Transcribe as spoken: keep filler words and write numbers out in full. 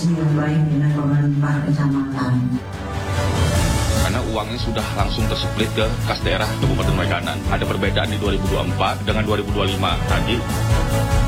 koordinasi yang baik dengan pemerintah kecamatan. Karena uangnya sudah langsung tersplit ke kas daerah Kabupaten Maganan. Ada perbedaan di dua ribu dua puluh empat dengan dua ribu dua puluh lima tadi.